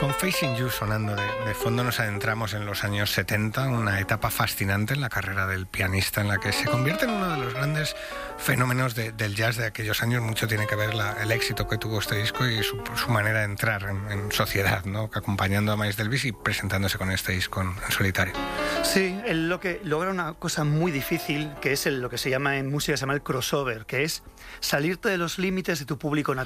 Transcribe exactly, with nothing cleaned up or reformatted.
Con Facing You sonando de, de fondo nos adentramos en los años setenta, una etapa fascinante en la carrera del pianista en la que se convierte en uno de los grandes fenómenos de, del jazz de aquellos años. Mucho tiene que ver la, el éxito que tuvo este disco y su, su manera de entrar en, en sociedad, ¿no? Acompañando a Miles Davis y presentándose con este disco en, en solitario. Sí, él lo que logra una cosa muy difícil, que es el, lo que se llama en música se llama el crossover, que es salirte de los límites de tu público